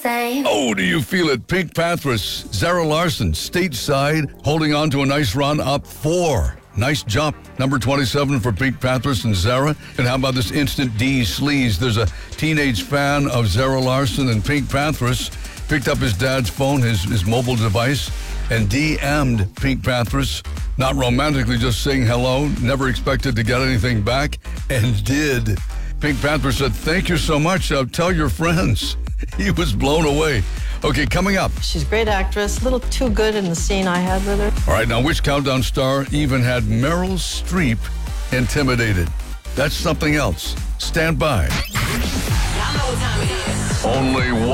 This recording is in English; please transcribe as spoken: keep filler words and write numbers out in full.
same. Oh, do you feel it? Pink Panthers, Zara Larsson, stateside, holding on to a nice run, up four. Nice jump. Number twenty-seven for Pink Panthers and Zara. And how about this instant D sleaze? There's a teenage fan of Zara Larsson and Pink Panthers. Picked up his dad's phone, his, his mobile device, and D M'd Pink Panthers. Not romantically, just saying hello. Never expected to get anything back, and did. Pink Panther said, thank you so much. Uh, tell your friends. He was blown away. Okay, coming up. She's a great actress. A little too good in the scene I had with her. All right, now which Countdown star even had Meryl Streep intimidated? That's something else. Stand by. Y'all know what time it is. Only one.